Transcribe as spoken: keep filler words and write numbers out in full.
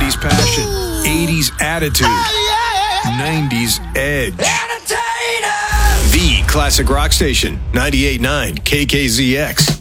seventies passion, eighties attitude, nineties edge. The classic rock station, ninety-eight point nine K K Z X.